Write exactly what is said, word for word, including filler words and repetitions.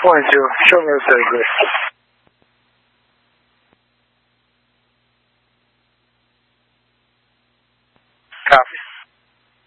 Morning, Joe. Show me what's very good. Copy.